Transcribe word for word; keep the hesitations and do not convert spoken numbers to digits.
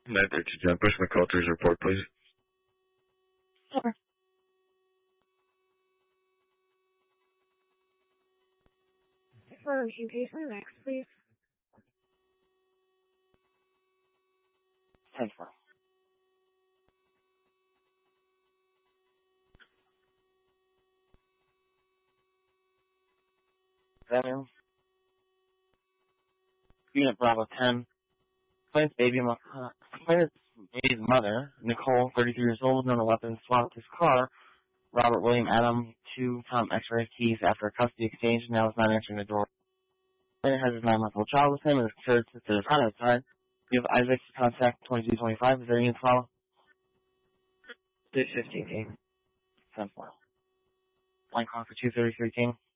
nine thirty ten. Push McCulter's report, please. Over. For review patient next, please. ten four. Seven. Unit Bravo ten. Complainant's baby, uh, complainant's baby's mother, Nicole, thirty-three years old, known a weapon, swapped his car. Robert William Adam, two Tom X-ray keys after a custody exchange, and now is not answering the door. Complainant has his nine-month-old child with him and is carried to the front outside. You have Isaac to contact twenty-two twenty-five. Is there any follow? six fifteen, King. ten four. Line call for two thirty-three, King.